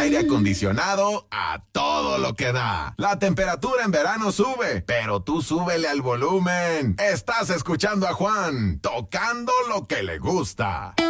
aire acondicionado a todo lo que da. La temperatura en verano sube, pero tú súbele al volumen. Estás escuchando a Juan, tocando lo que le gusta.